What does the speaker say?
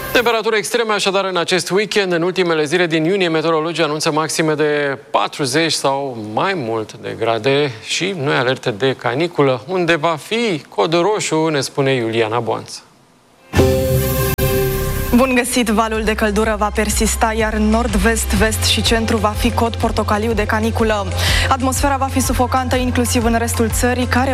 Temperaturi extreme așadar în acest weekend. În ultimele zile din iunie, meteorologii anunță maxime de 40 sau mai mult de grade și noi alerte de caniculă. Unde va fi cod roșu, ne spune Iuliana Boanță. Bun găsit! Valul de căldură va persista, iar în nord, vest, vest și centru va fi cod portocaliu de caniculă. Atmosfera va fi sufocantă inclusiv în restul țării, care